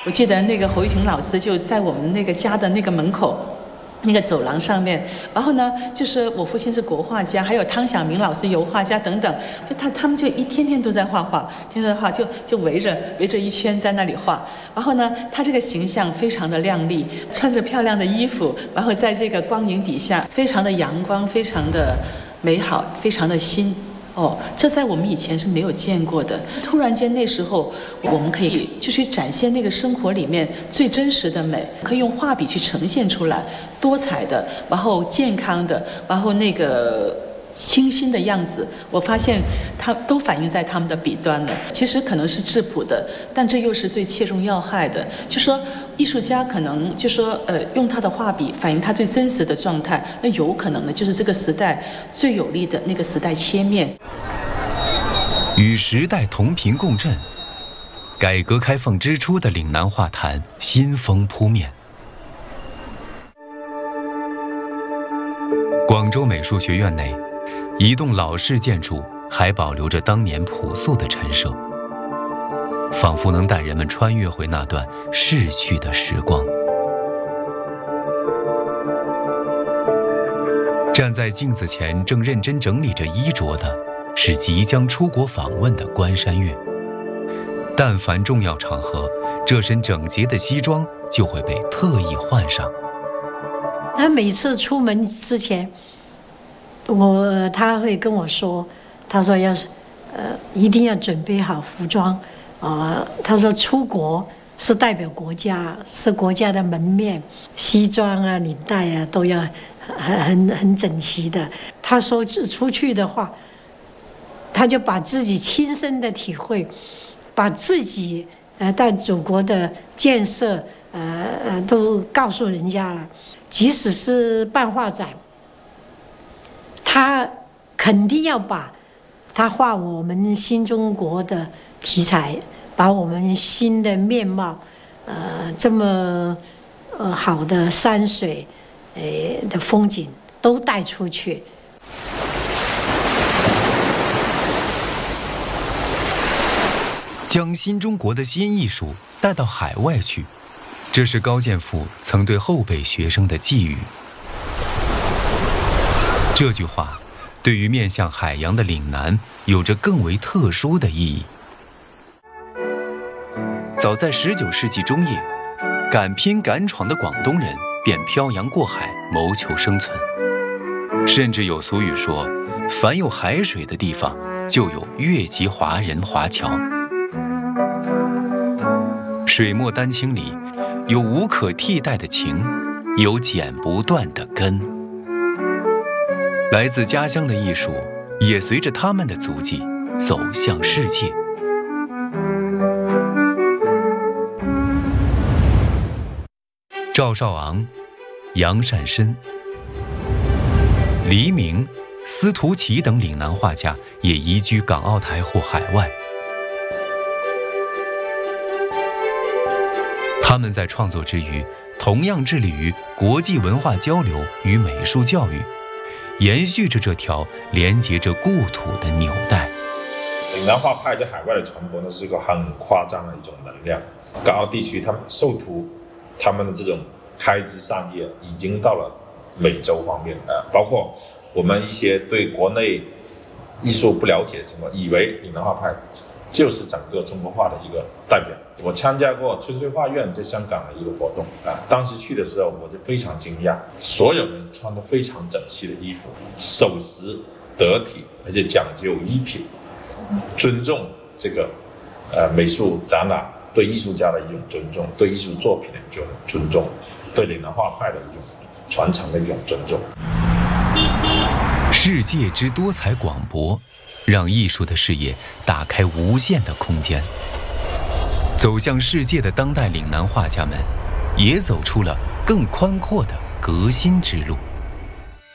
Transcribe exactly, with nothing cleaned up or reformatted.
我记得那个侯玉婷老师就在我们那个家的那个门口那个走廊上面，然后呢，就是我父亲是国画家，还有汤晓明老师油画家等等，就他他们就一天天都在画画，天天在画，就就围着围着一圈在那里画。然后呢，他这个形象非常的亮丽，穿着漂亮的衣服，然后在这个光影底下，非常的阳光，非常的美好，非常的新。哦，这在我们以前是没有见过的。突然间，那时候我们可以就去展现那个生活里面最真实的美，可以用画笔去呈现出来，多彩的，然后健康的，然后那个清新的样子。我发现它都反映在他们的笔端了。其实可能是质朴的，但这又是最切中要害的。就说艺术家可能就说呃用他的画笔反映他最真实的状态，那有可能呢就是这个时代最有力的那个时代切面。 与时代同频共振，改革开放之初的岭南画坛新风扑面。广州美术学院内，一栋老式建筑还保留着当年朴素的陈设，仿佛能带人们穿越回那段逝去的时光。站在镜子前正认真整理着衣着的是即将出国访问的关山月。但凡重要场合，这身整洁的西装就会被特意换上。 他每次出门之前，我他会跟我说，他说要是呃一定要准备好服装，啊、呃，他说出国是代表国家，是国家的门面，西装啊、领带啊都要很很很整齐的。他说出去的话，他就把自己亲身的体会，把自己呃对祖国的建设呃呃都告诉人家了。即使是办画展，他肯定要把他画我们新中国的题材，把我们新的面貌，呃，这么呃好的山水，呃的风景都带出去。 将新中国的新艺术带到海外去，这是高剑父曾对后辈学生的寄语。这句话对于面向海洋的岭南有着更为特殊的意义。早在十九世纪中叶，敢拼敢闯的广东人便漂洋过海谋求生存，甚至有俗语说，凡有海水的地方就有越籍华人华侨。水墨丹青里有无可替代的情，有剪不断的根。来自家乡的艺术也随着他们的足迹走向世界。赵少昂、杨善深、黎明、司徒齐等岭南画家也移居港澳台或海外。他们在创作之余，同样致力于国际文化交流与美术教育，延续着这条连接着故土的纽带。 岭南画派在海外的传播呢，是一个很夸张的一种能量。港澳地区他们受徒，他们的这种开枝散叶已经到了美洲方面啊，包括我们一些对国内艺术不了解的情况，以为岭南画派就是整个中国画的一个代表。我参加过春水画院在香港的一个活动啊，当时去的时候我就非常惊讶，所有人穿得非常整齐的衣服，守时得体，而且讲究衣品，尊重这个呃美术展览对艺术家的一种尊重，对艺术作品的一种尊重，对岭南画派的一种传承的一种尊重。 世界之多彩广博，让艺术的视野打开无限的空间。走向世界的当代岭南画家们，也走出了更宽阔的革新之路。